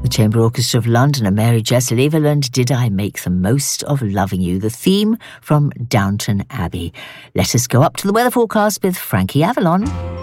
The Chamber Orchestra of London and Mary J. Leverland, Did I Make the Most of Loving You? The theme from Downton Abbey. Let us go up to the weather forecast with Frankie Avalon.